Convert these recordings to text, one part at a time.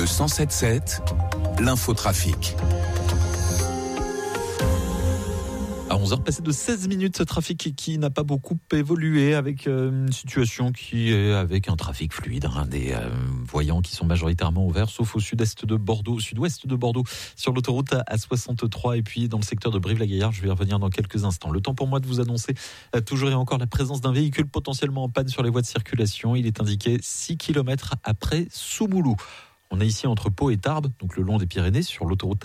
Le 107.7, l'infotrafic. À 11h, passé de 16 minutes, ce trafic qui n'a pas beaucoup évolué avec une situation qui est avec un trafic fluide, des voyants qui sont majoritairement ouverts, sauf au sud-est de Bordeaux, au sud-ouest de Bordeaux, sur l'autoroute A63 et puis dans le secteur de Brive-la-Gaillarde. Je vais y revenir dans quelques instants. Le temps pour moi de vous annoncer toujours et encore la présence d'un véhicule potentiellement en panne sur les voies de circulation. Il est indiqué 6 km après Soumoulou. On est ici entre Pau et Tarbes, donc le long des Pyrénées, sur l'autoroute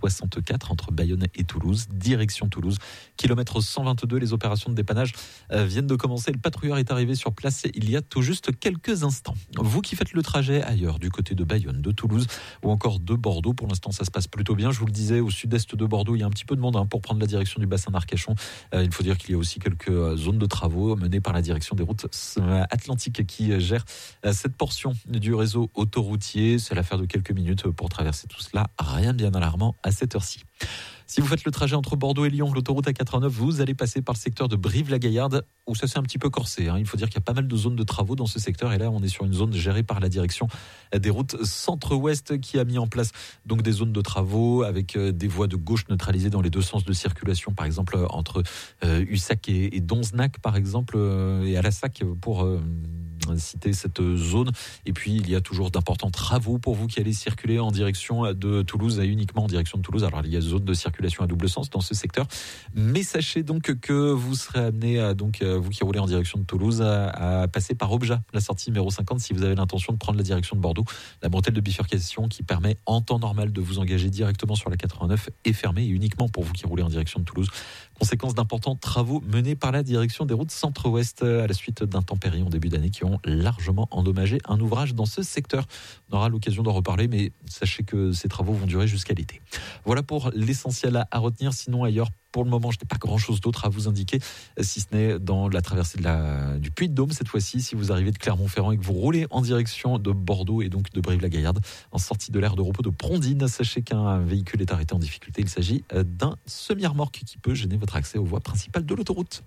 A64 entre Bayonne et Toulouse, direction Toulouse. Kilomètre 122, les opérations de dépannage viennent de commencer. Le patrouilleur est arrivé sur place il y a tout juste quelques instants. Vous qui faites le trajet ailleurs, du côté de Bayonne, de Toulouse ou encore de Bordeaux, pour l'instant ça se passe plutôt bien. Je vous le disais, au sud-est de Bordeaux, il y a un petit peu de monde pour prendre la direction du bassin d'Arcachon. Il faut dire qu'il y a aussi quelques zones de travaux menées par la direction des routes atlantiques qui gère cette portion du réseau autoroutier. C'est l'affaire de quelques minutes pour traverser tout cela. Rien de bien alarmant à cette heure-ci. Si vous faites le trajet entre Bordeaux et Lyon, l'autoroute A89, vous allez passer par le secteur de Brive-la-Gaillarde, où ça c'est un petit peu corsé. Il faut dire qu'il y a pas mal de zones de travaux dans ce secteur. Et là, on est sur une zone gérée par la direction des routes centre-ouest qui a mis en place donc des zones de travaux avec des voies de gauche neutralisées dans les deux sens de circulation, par exemple entre Ussac et Donzenac, par exemple, et Alassac pour citer cette zone. Et puis il y a toujours d'importants travaux pour vous qui allez circuler en direction de Toulouse et uniquement en direction de Toulouse. Alors il y a zone de circulation à double sens dans ce secteur, mais sachez donc que vous serez amené à, vous qui roulez en direction de Toulouse à passer par Objat, la sortie numéro 50, si vous avez l'intention de prendre la direction de Bordeaux. La bretelle de bifurcation qui permet en temps normal de vous engager directement sur la 89 est fermée et uniquement pour vous qui roulez en direction de Toulouse. Conséquence d'importants travaux menés par la direction des routes centre-ouest à la suite d'intempéries en début d'année qui ont largement endommagé un ouvrage dans ce secteur. On aura l'occasion d'en reparler, mais sachez que ces travaux vont durer jusqu'à l'été. Voilà pour l'essentiel à retenir. Sinon, ailleurs, pour le moment, je n'ai pas grand-chose d'autre à vous indiquer, si ce n'est dans la traversée du Puy-de-Dôme cette fois-ci. Si vous arrivez de Clermont-Ferrand et que vous roulez en direction de Bordeaux et donc de Brive-la-Gaillarde, en sortie de l'aire de repos de Prondine, sachez qu'un véhicule est arrêté en difficulté. Il s'agit d'un semi-remorque qui peut gêner votre accès aux voies principales de l'autoroute.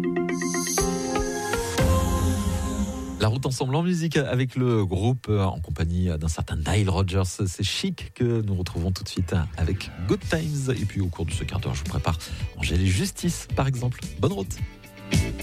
La route ensemble en musique avec le groupe en compagnie d'un certain Nile Rodgers. C'est Chic que nous retrouvons tout de suite avec Good Times. Et puis au cours de ce quart d'heure, je vous prépare Angèle et Justice par exemple. Bonne route.